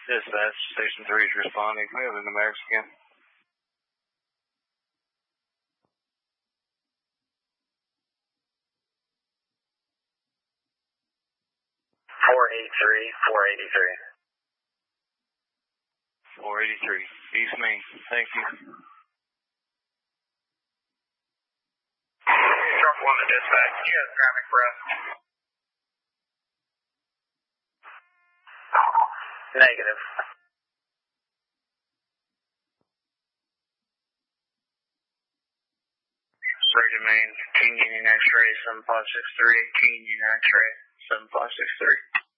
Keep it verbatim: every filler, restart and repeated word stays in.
Dispatch, Station three is responding. Can we have the numerics again? four eighty-three, four eighty-three. four eighty-three. East Main. Thank you. Truck one to dispatch. You have traffic for us? Negative. Rated main, King Union X-ray, seven five six three, King Union X-ray, seven five six three.